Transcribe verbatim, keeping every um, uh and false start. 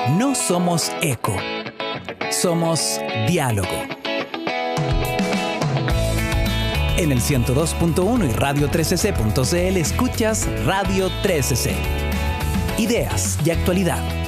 No somos eco, somos diálogo. En el ciento dos punto uno y radio trece ce punto c l escuchas Radio trece ce. Ideas y actualidad.